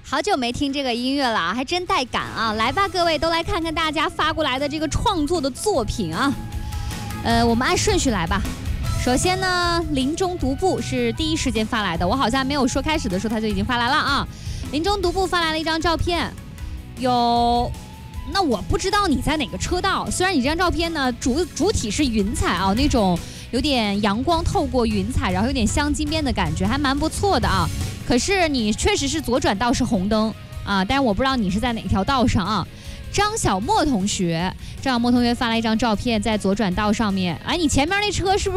好久没听这个音乐了，还真带感啊！来吧，各位都来看看大家发过来的这个创作的作品啊。我们按顺序来吧。首先呢，林中独步是第一时间发来的，我好像没有说开始的时候他就已经发来了啊。林中独步发来了一张照片，那我不知道你在哪个车道，虽然你这张照片呢主体是云彩啊，那种有点阳光透过云彩，然后有点镶金边的感觉，还蛮不错的啊。可是你确实是左转道是红灯啊，但是我不知道你是在哪条道上啊。张小莫同学发来一张照片，在左转道上面，哎，你前面那车是不是